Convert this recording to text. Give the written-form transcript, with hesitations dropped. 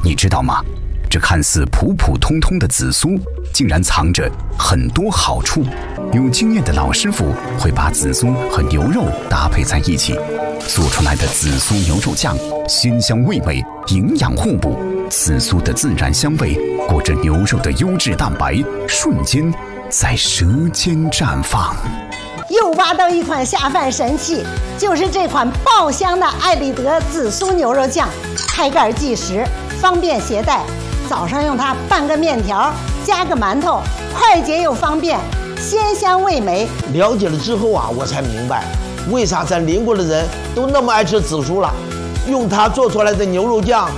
你知道吗？这看似普普通通的紫苏，竟然藏着很多好处。有经验的老师傅会把紫苏和牛肉搭配在一起，做出来的紫苏牛肉酱鲜香味美，营养互补。紫苏的自然香味裹着牛肉的优质蛋白，瞬间在舌尖绽放。 又挖到一款下饭神器，就是这款爆香的爱丽德紫苏牛肉酱，开盖即食，方便携带。早上用它拌个面条，加个馒头，快捷又方便，鲜香味美。 了解了之后啊，我才明白为啥咱邻国的人都那么爱吃紫苏了。用它做出来的牛肉酱